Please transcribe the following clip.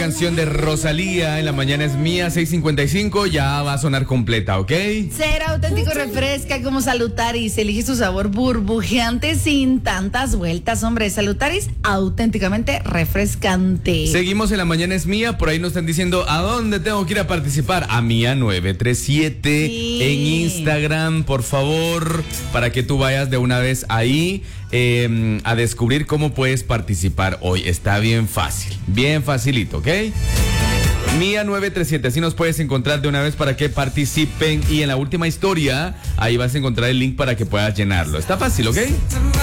canción de Rosalía, En la mañana es mía, 6:55, ya va a sonar completa, ¿ok? Ser auténtico refresca como Salutaris. Elige su sabor burbujeante sin tantas vueltas, hombre. Salutaris, auténticamente refrescante. Seguimos en La mañana es mía, por ahí nos están diciendo ¿a dónde tengo que ir a participar? A Mía 937 Sí. en Instagram, por favor, para que tú vayas de una vez ahí a descubrir cómo puedes participar hoy. Está bien fácil, bien facilito, ¿ok? Mía 937, así nos puedes encontrar de una vez para que participen, y en la última historia ahí vas a encontrar el link para que puedas llenarlo. Está fácil, ¿ok?